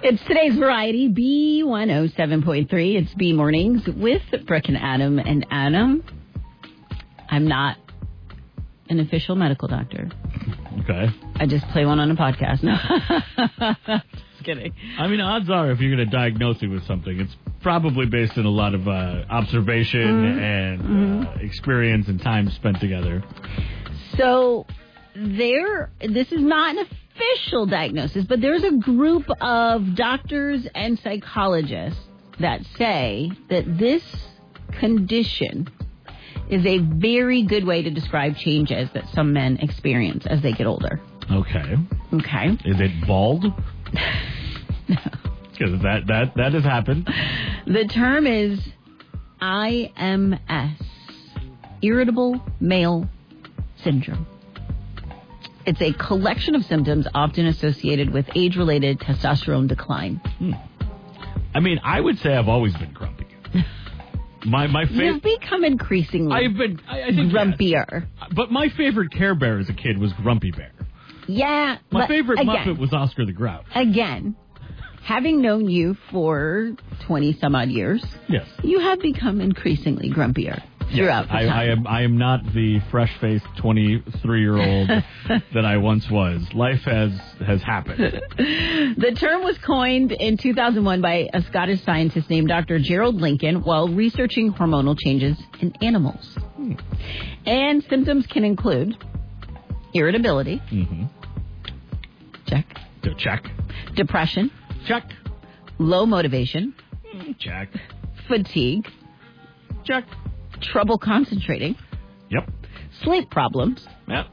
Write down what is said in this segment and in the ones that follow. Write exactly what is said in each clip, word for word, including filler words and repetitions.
It's today's Variety, B one oh seven point three. It's B Mornings with Brooke and Adam. And Adam, I'm not an official medical doctor. Okay. I just play one on a podcast. No. Just kidding. I mean, odds are if you're going to diagnose it with something, it's probably based on a lot of uh, observation mm-hmm. and mm-hmm. Uh, experience and time spent together. So there, this is not an official diagnosis, but there's a group of doctors and psychologists that say that this condition is a very good way to describe changes that some men experience as they get older. Okay. Okay. Is it bald? No. Because that, that, that has happened. The term is I M S, Irritable Male Syndrome. It's a collection of symptoms often associated with age-related testosterone decline. Hmm. I mean, I would say I've always been grumpy. My my favorite. You've become increasingly I've been I, I think grumpier. Yes. But my favorite Care Bear as a kid was Grumpy Bear. Yeah. My but favorite again, Muppet was Oscar the Grouch. Again, having known you for twenty some odd years, yes, you have become increasingly grumpier. Yes, I, I am. I am not the fresh-faced twenty-three-year-old that I once was. Life has has happened. The term was coined in two thousand one by a Scottish scientist named Doctor Gerald Lincoln while researching hormonal changes in animals. Hmm. And symptoms can include irritability. Mm-hmm. Check. De- check. Depression. Check. Low motivation. Check. Fatigue. Check. Trouble concentrating. Yep. Sleep problems. Yep.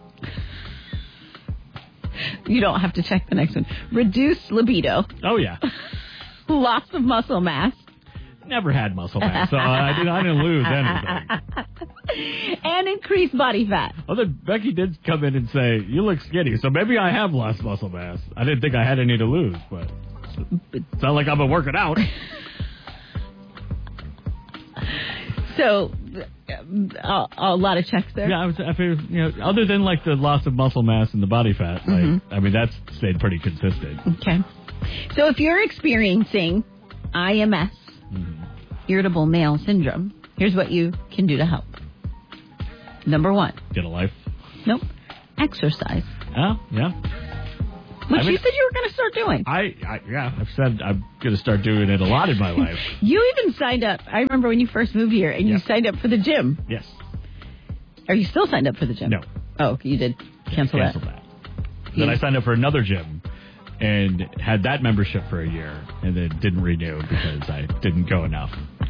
You don't have to check the next one. Reduced libido. Oh, yeah. Loss of muscle mass. Never had muscle mass, so I, did, I didn't lose anything. And increased body fat. Although Becky did come in and say, you look skinny, so maybe I have lost muscle mass. I didn't think I had any to lose, but it's not like I've been working out. So, uh, a lot of checks there. Yeah, I was. I figured, you know, other than like the loss of muscle mass and the body fat, mm-hmm. like, I mean, that's stayed pretty consistent. Okay. So, if you're experiencing I M S, mm-hmm. Irritable Male Syndrome, here's what you can do to help. Number one. Get a life. Nope. Exercise. Oh, yeah. Which I mean, you said you were going to start doing. I, I yeah, I've said I'm going to start doing it a lot in my life. You even signed up. I remember when you first moved here, and yeah. you signed up for the gym. Yes. Are you still signed up for the gym? No. Oh, you did cancel yeah, that. Cancel that. Then I signed up for another gym and had that membership for a year, and then didn't renew because I didn't go enough.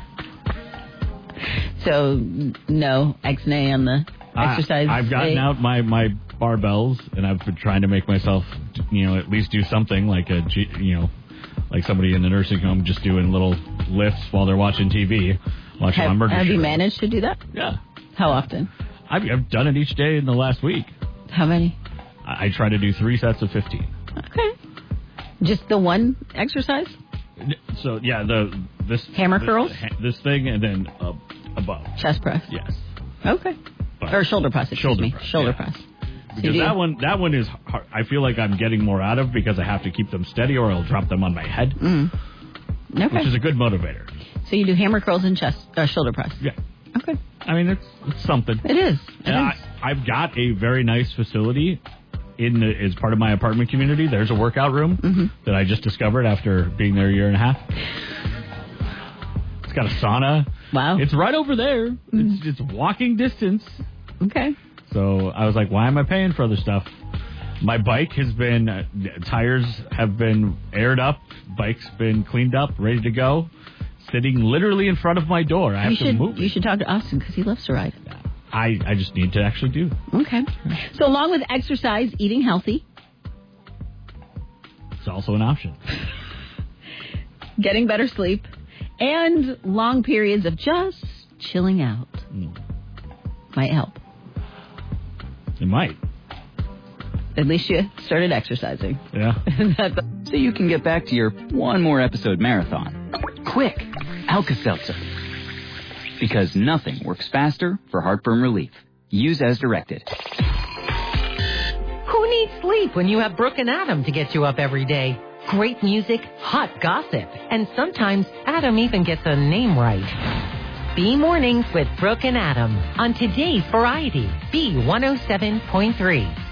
So, no X-nay on the exercise. I, I've gotten day. out my, my barbells, and I've been trying to make myself, you know, at least do something like a, you know, like somebody in the nursing home just doing little lifts while they're watching T V, watching have, my murder Have show. you managed to do that? Yeah. How often? I've, I've done it each day in the last week. How many? I, I try to do three sets of fifteen. Okay. Just the one exercise? So, yeah, the this hammer this, curls? This thing, and then uh, above. Chest press? Yes. Okay. But or shoulder press, excuse shoulder me. Press, shoulder yeah. press. Because that one, that one is hard. I feel like I'm getting more out of because I have to keep them steady or I'll drop them on my head. Mm. Okay. Which is a good motivator. So you do hammer curls and chest, uh, shoulder press? Yeah. Okay. I mean, it's, it's something. It is. It and is. I, I've got a very nice facility in the, as part of my apartment community. There's a workout room mm-hmm. that I just discovered after being there a year and a half. It's got a sauna. Wow. It's right over there. Mm. It's it's walking distance. Okay. So I was like, why am I paying for other stuff? My bike has been, uh, tires have been aired up. Bike's been cleaned up, ready to go. Sitting literally in front of my door. I have you to should, move You it. should talk to Austin because he loves to ride. I, I just need to actually do. Okay. So along with exercise, eating healthy. It's also an option. Getting better sleep. And long periods of just chilling out. Mm. Might help. It might. At least you started exercising. Yeah. So you can get back to your one more episode marathon. Quick, Alka-Seltzer. Because nothing works faster for heartburn relief. Use as directed. Who needs sleep when you have Brooke and Adam to get you up every day? Great music, hot gossip, and sometimes Adam even gets a name right. B Mornings with Brooke and Adam on today's Variety, B one oh seven point three.